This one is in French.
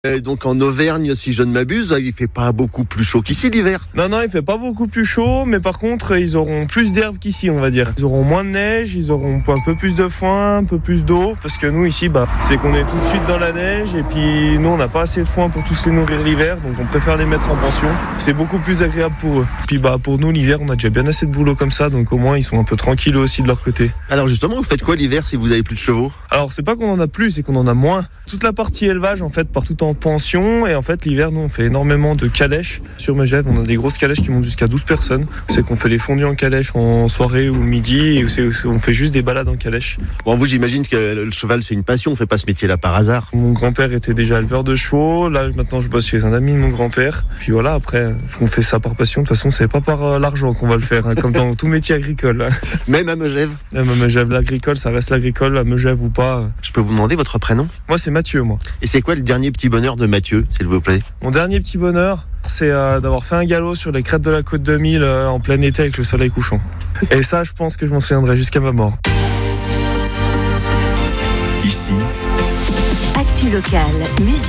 Donc en Auvergne, si je ne m'abuse, il fait pas beaucoup plus chaud qu'ici l'hiver. Non, il fait pas beaucoup plus chaud, mais par contre, ils auront plus d'herbe qu'ici, on va dire. Ils auront moins de neige, ils auront un peu plus de foin, un peu plus d'eau, parce que nous ici, c'est qu'on est tout de suite dans la neige, et puis nous, on n'a pas assez de foin pour tous les nourrir l'hiver, donc on préfère les mettre en pension. C'est beaucoup plus agréable pour eux. Puis pour nous, l'hiver, on a déjà bien assez de boulot comme ça, donc au moins, ils sont un peu tranquilles aussi de leur côté. Alors justement, vous faites quoi l'hiver si vous avez plus de chevaux? Alors, c'est pas qu'on en a plus, c'est qu'on en a moins. Toute la partie élevage, en fait, part tout en pension, et en fait, l'hiver, nous, on fait énormément de calèches. Sur Megève, on a des grosses calèches qui montent jusqu'à 12 personnes. C'est qu'on fait les fondus en calèche en soirée ou le midi, et on fait juste des balades en calèche. Bon, vous, j'imagine que le cheval, c'est une passion, on fait pas ce métier-là par hasard. Mon grand-père était déjà éleveur de chevaux, là, maintenant, je bosse chez un ami de mon grand-père. Puis voilà, après, on fait ça par passion. De toute façon, c'est pas par l'argent qu'on va le faire, comme dans tout métier agricole. Même à Megève? Même à Megève, l'agricole, ça reste l'agricole, à Megève ou pas. Je peux vous demander votre prénom? Moi, c'est Mathieu, moi. Et c'est quoi le dernier petit bonheur de Mathieu, s'il vous plaît? Mon dernier petit bonheur, c'est d'avoir fait un galop sur les crêtes de la Côte 2000 en plein été avec le soleil couchant. Et ça, je pense que je m'en souviendrai jusqu'à ma mort. Ici, Actu Locale, musique.